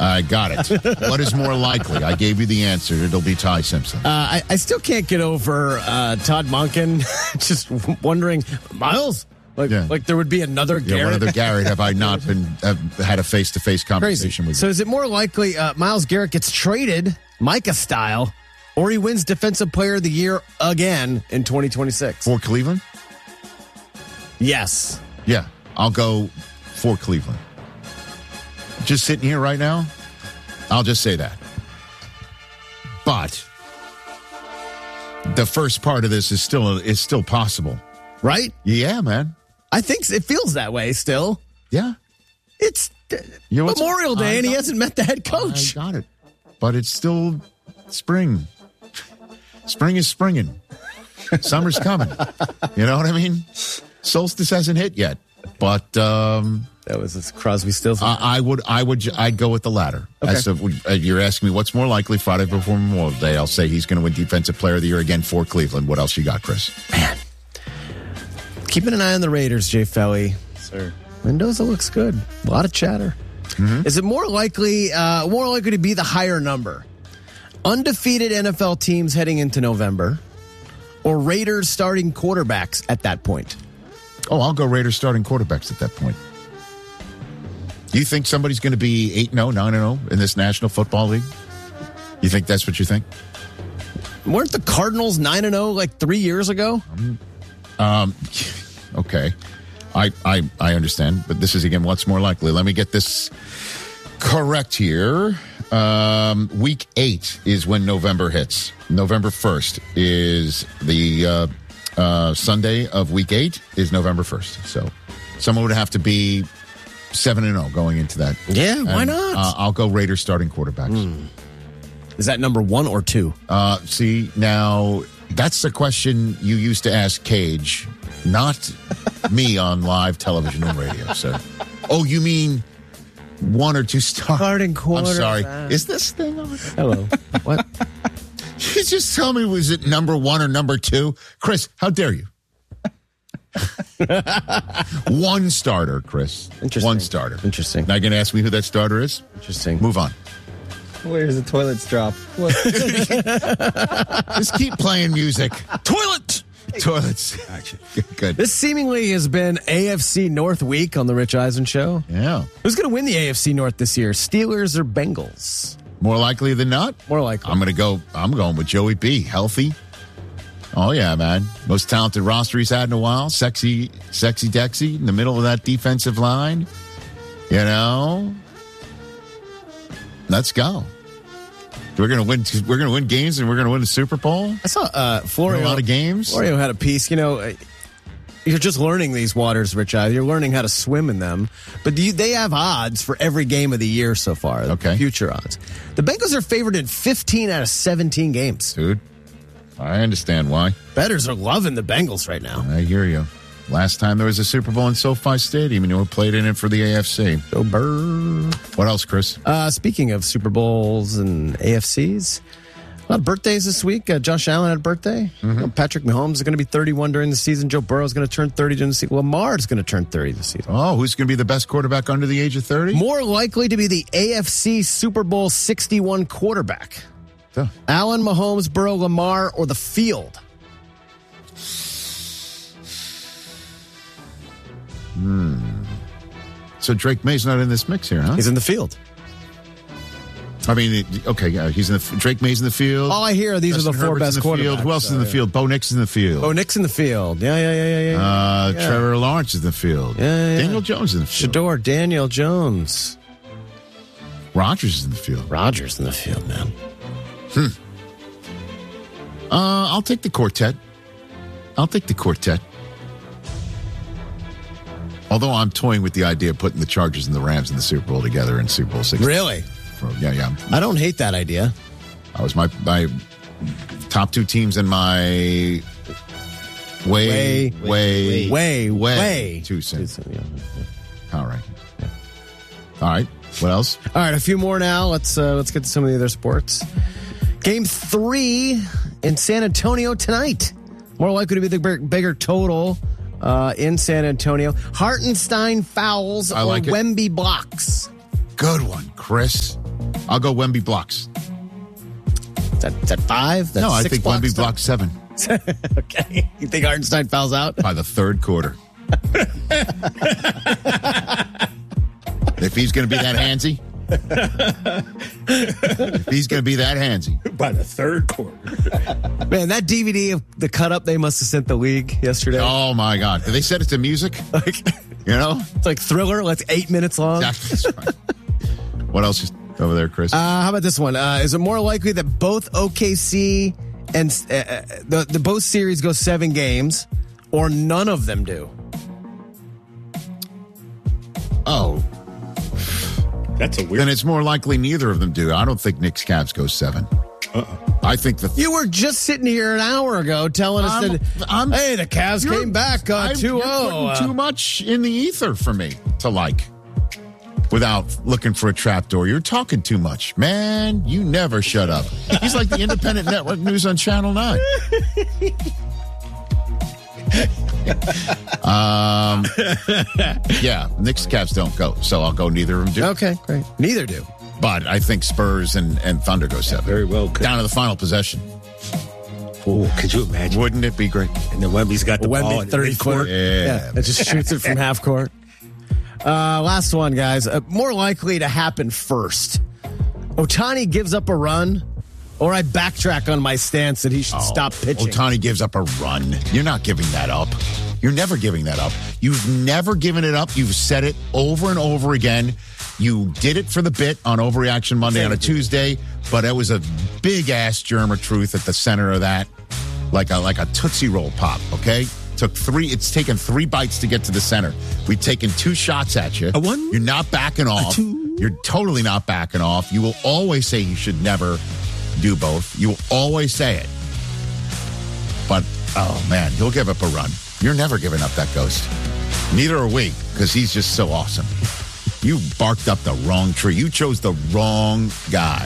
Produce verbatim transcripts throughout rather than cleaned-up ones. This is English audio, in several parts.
I got it. What is more likely? I gave you the answer. It'll be Ty Simpson. Uh, I, I still can't get over uh, Todd Monken just wondering, Miles, like Yeah. like there would be another Garrett. Yeah, one other Garrett. Have I not been have had a face to face conversation Crazy. with? So you? is it more likely uh, Myles Garrett gets traded, Micah style, or he wins Defensive Player of the Year again in twenty twenty-six? For Cleveland? Yes. Yeah, I'll go for Cleveland. Just sitting here right now, I'll just say that. But the first part of this is still is still possible, Right? Yeah, man. I think it feels that way still. Yeah, It's You know what's- Memorial Day I and he got- hasn't met the head coach. I got it. But it's still spring. Spring is springing. Summer's coming. You know what I mean? Solstice hasn't hit yet, but um, That was this Crosby, Stills. I, I would, I would, I'd go with the latter. Okay. As to, uh, you're asking me what's more likely Friday before Memorial Day. I'll say he's going to win Defensive Player of the Year again for Cleveland. What else you got, Chris? Man. Keeping an eye on the Raiders, Jay Felly. Sir. Mendoza looks good. A lot of chatter. Mm-hmm. Is it more likely, uh, more likely to be the higher number? Undefeated N F L teams heading into November, or Raiders starting quarterbacks at that point? Oh, I'll go Raiders starting quarterbacks at that point. You think somebody's going to be eight and oh, nine and oh in this National Football League? You think that's what you think? Weren't the Cardinals nine and oh like three years ago? Um, okay. I, I, I understand, but this is, again, what's more likely. Let me get this correct here. Um, week eight is when November hits. November first is the uh, uh, Sunday of week eight is November first. So someone would have to be seven and oh going into that. Yeah, why And, not? Uh, I'll go Raiders starting quarterbacks. Is that number one or two? Uh, see, now that's the question you used to ask Cage, not me on live television and radio, sir. Oh, you mean one or two stars? Starting I'm sorry. quarterback. Is this thing on? Hello. What? You just tell me, was it number one or number two? Chris, how dare you? One starter, Chris. Interesting. One starter. Interesting. Now you're going to ask me who that starter is? Interesting. Move on. Where's the toilets drop? What? Just keep playing music. Toilet! Toilets. Good. This seemingly has been A F C North week on the Rich Eisen Show. Yeah. Who's going to win the A F C North this year? Steelers or Bengals? More likely than not. More likely. I'm going to go, I'm going with Joey B. Healthy. Oh, yeah, man. Most talented roster he's had in a while. Sexy, sexy Dexy in the middle of that defensive line. You know? Let's go. We're going to win. We're going to win games and we're going to win the Super Bowl. I saw uh, Florio. A lot of games. Florio had a piece. You know, uh, you're just learning these waters, Rich Eisen. You're learning how to swim in them. But do you, they have odds for every game of the year so far. Okay. Future odds. The Bengals are favored in fifteen out of seventeen games. Dude, I understand why. Bettors are loving the Bengals right now. I hear you. Last time there was a Super Bowl in SoFi Stadium, and you played in it for the A F C. Go Burr. What else, Chris? Uh, speaking of Super Bowls and A F Cs, a lot of birthdays this week. Uh, Josh Allen had a birthday. Mm-hmm. You know, Patrick Mahomes is going to be thirty-one during the season. Joe Burrow is going to turn thirty during the season. Lamar is going to turn thirty this season. Oh, who's going to be the best quarterback under the age of thirty? More likely to be the A F C Super Bowl sixty-one quarterback. Huh. Allen, Mahomes, Burrow, Lamar, or the field? So Drake May's not in this mix here, huh? He's in the field. I mean, okay, yeah, he's in the Drake May's in the field. All I hear are these Justin are the four Herbert's best in the quarterbacks. field. Who else is in the So, field? Bo Nix is in the field. Oh, Nick's in the field. Yeah, yeah, yeah, yeah, yeah. Uh, Yeah. Trevor Lawrence is in the field. Yeah, yeah, yeah. Daniel Jones is in the field. Shador, Daniel Jones. Rodgers is in the field. Rodgers in the field, man. Uh, I'll take the quartet. I'll take the quartet. Although I'm toying with the idea of putting the Chargers and the Rams in the Super Bowl together in Super Bowl six. Really? Yeah, yeah. I don't hate that idea. That was my my top two teams in my way, Way, way, Way, way, way. two cents. Yeah. All right. All right. What else? All right, a few more now. Let's uh, let's get to some of the other sports. Game three in San Antonio tonight. More likely to be the big- bigger total uh, in San Antonio. Hartenstein fouls I or like it. Wemby blocks. Good one, Chris. I'll go Wemby blocks. Is that, is that five? That's no, I six think blocks Wemby then? blocks seven. Okay. You think Hartenstein fouls out? By the third quarter. If he's going to be that handsy. If he's going to be that handsy. By the third quarter. Man, that D V D of the cut up they must have sent the league yesterday. Oh, my God. Did they set it to music? Like, you know? It's like Thriller. Like eight minutes long. Exactly. That's right. What else is over there, Chris? Uh, how about this one? Uh, is it more likely that both O K C and uh, the, the both series go seven games or none of them do? Oh. That's a weird. Then it's more likely neither of them do. I don't think Knicks Cavs go seven. Uh-uh. I think the. You were just sitting here an hour ago telling us I'm, that, I'm, hey, the Cavs you're- came back uh, two You're oh. putting Uh, too much in the ether for me to like without looking for a trapdoor. You're talking too much. Man, you never shut up. He's like the independent network news on Channel nine. um, yeah, Knicks Cavs don't go, so I'll go neither of them do. okay, great. Neither do. But I think Spurs and, and Thunder go seven. Very well could. Down to the final possession. Oh, could you imagine? Wouldn't it be great? And then Wemby's got the ball. Wemby at third midcourt. quarter. Yeah. It just shoots it from half court. Uh, last one, guys. Uh, more likely to happen first. Ohtani gives up a run, or I backtrack on my stance that he should stop pitching. Ohtani gives up a run. You're not giving that up. You're never giving that up. You've never given it up. You've said it over and over again. You did it for the bit on Overreaction Monday on a Tuesday, but it was a big-ass germ of truth at the center of that, like a like a Tootsie Roll pop, okay? Took three. It's taken three bites to get to the center. We've taken two shots at you. A one, You're not backing off. two. You're totally not backing off. You will always say you should never do both. You will always say it. But, oh, man, he'll give up a run. You're never giving up that ghost. Neither are we, because he's just so awesome. You barked up the wrong tree. You chose the wrong guy.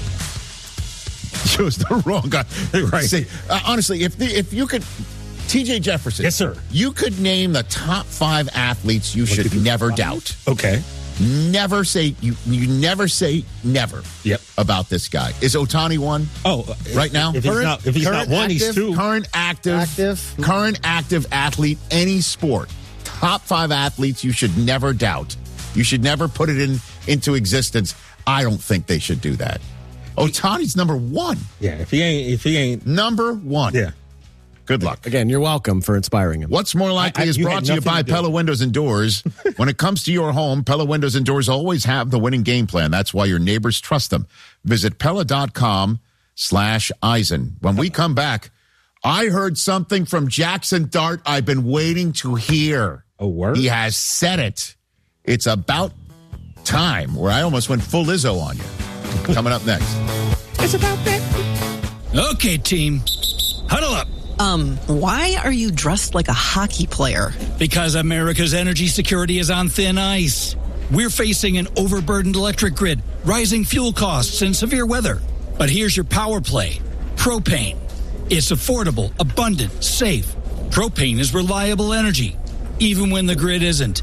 You chose the wrong guy. Right. See, uh, honestly, if the, if you could, T J Jefferson. Yes, sir. You could name the top five athletes you should never doubt. Okay. Never say you. You never say never. Yep. About this guy. Is Ohtani one? Oh, right now. If he's Current- not, if he's not current one, he's active- two. Current active, Active. current active athlete, any sport. Top five athletes you should never doubt. You should never put it in into existence. I don't think they should do that. Ohtani's number one. Yeah. If he ain't, if he ain't, Number one. yeah. Good luck. Again, you're welcome for inspiring him. What's more likely I- I- is you brought had to you nothing by to do. Pella Windows and Doors. When it comes to your home, Pella Windows and Doors always have the winning game plan. That's why your neighbors trust them. Visit Pella.com slash Eisen. When we come back, I heard something from Jackson Dart I've been waiting to hear. A word? He has said it. It's about time, where I almost went full Izzo on you. Coming up next. It's about that. Okay, team. Huddle up. Um, why are you dressed like a hockey player? Because America's energy security is on thin ice. We're facing an overburdened electric grid, rising fuel costs, and severe weather. But here's your power play. Propane. It's affordable, abundant, safe. Propane is reliable energy, even when the grid isn't.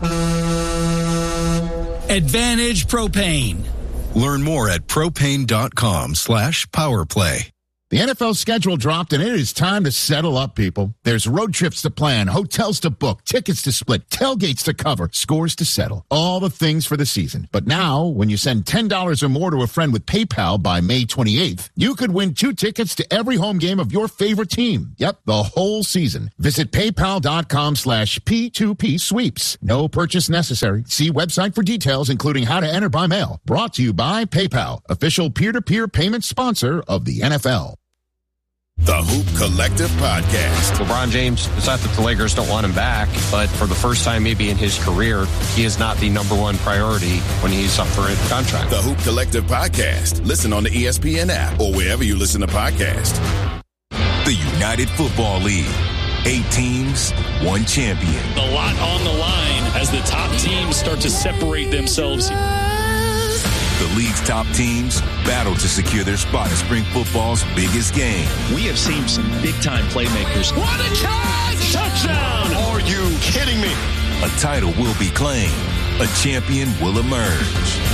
Advantage Propane. Learn more at propane.com slash powerplay. The N F L schedule dropped, and it is time to settle up, people. There's road trips to plan, hotels to book, tickets to split, tailgates to cover, scores to settle. All the things for the season. But now, when you send ten dollars or more to a friend with PayPal by May twenty-eighth, you could win two tickets to every home game of your favorite team. Yep, the whole season. Visit paypal.com slash P2P sweeps. No purchase necessary. See website for details, including how to enter by mail. Brought to you by PayPal, official peer-to-peer payment sponsor of the N F L. The Hoop Collective Podcast. LeBron James, it's not that the Lakers don't want him back, but for the first time maybe in his career, he is not the number one priority when he's up for a contract. The Hoop Collective Podcast. Listen on the E S P N app or wherever you listen to podcasts. The United Football League. Eight teams, one champion. A lot on the line as the top teams start to separate themselves. The league's top teams battle to secure their spot in spring football's biggest game. We have seen some big-time playmakers. What a catch! Touchdown! Are you kidding me? A title will be claimed. A champion will emerge. The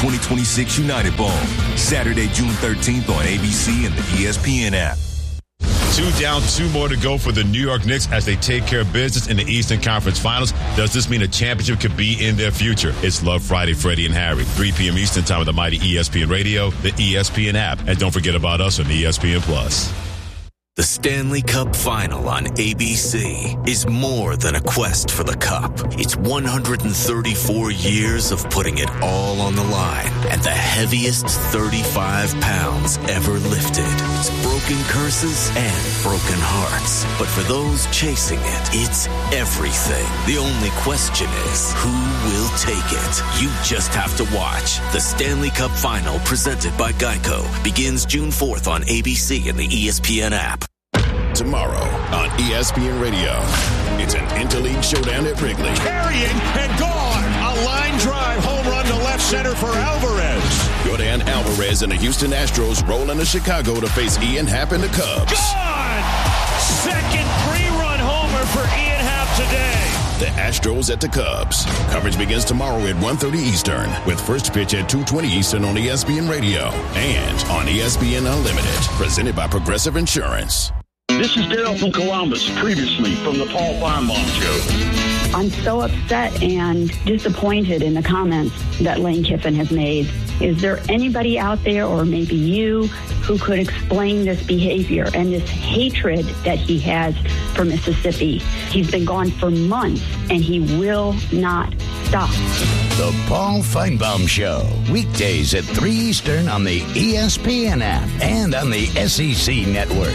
twenty twenty-six United Bowl, Saturday, June thirteenth on A B C and the E S P N app. Two down, two more to go for the New York Knicks as they take care of business in the Eastern Conference Finals. Does this mean a championship could be in their future? It's Love Friday, Freddie and Harry. three p.m. Eastern time with the mighty E S P N Radio, the E S P N app. And don't forget about us on E S P N Plus. The Stanley Cup Final on A B C is more than a quest for the cup. It's one hundred thirty-four years of putting it all on the line and the heaviest thirty-five pounds ever lifted. It's broken curses and broken hearts. But for those chasing it, it's everything. The only question is, who will take it? You just have to watch. The Stanley Cup Final, presented by Geico, begins June fourth on A B C and the E S P N app. Tomorrow on E S P N Radio, it's an interleague showdown at Wrigley. Carrying and gone. A line drive home run to left center for Alvarez. Yordan Alvarez and the Houston Astros roll into Chicago to face Ian Happ and the Cubs. Gone! Second three-run homer for Ian Happ today. The Astros at the Cubs. Coverage begins tomorrow at one thirty Eastern with first pitch at two twenty Eastern on E S P N Radio and on E S P N Unlimited, presented by Progressive Insurance. This is Dale from Columbus, previously from the Paul Feinbaum Show. I'm so upset and disappointed in the comments that Lane Kiffin has made. Is there anybody out there, or maybe you, who could explain this behavior and this hatred that he has for Mississippi? He's been gone for months, and he will not stop. The Paul Feinbaum Show, weekdays at three Eastern on the E S P N app and on the S E C network.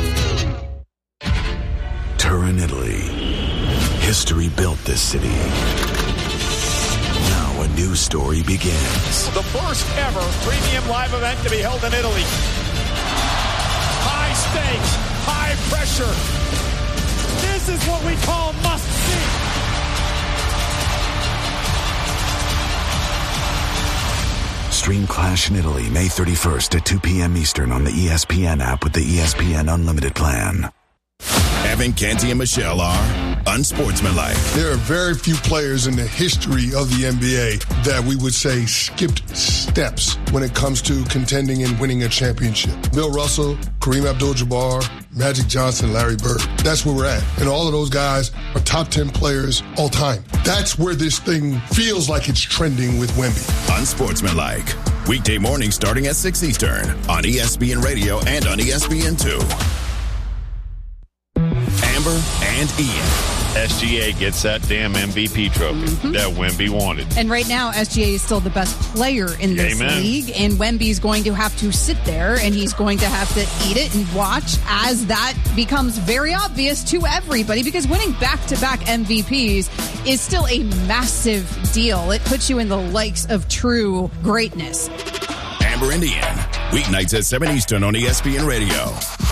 Turin, Italy. History built this city. Now a new story begins. The first ever premium live event to be held in Italy. High stakes, high pressure. This is what we call must see. Stream Clash in Italy May thirty-first at two p.m. Eastern on the E S P N app with the E S P N Unlimited plan. Evan Canty and Michelle are unsportsmanlike. There are very few players in the history of the N B A that we would say skipped steps when it comes to contending and winning a championship. Bill Russell, Kareem Abdul-Jabbar, Magic Johnson, Larry Bird. That's where we're at. And all of those guys are top ten players all time. That's where this thing feels like it's trending with Wemby. Unsportsmanlike. Weekday morning starting at six Eastern on E S P N Radio and on E S P N two. Amber and Ian. S G A gets that damn M V P trophy mm-hmm. that Wemby wanted. And right now, S G A is still the best player in this Amen. league, and Wemby's going to have to sit there, and he's going to have to eat it and watch as that becomes very obvious to everybody, because winning back-to-back M V Ps is still a massive deal. It puts you in the likes of true greatness. Amber and Ian, weeknights at seven Eastern on E S P N Radio.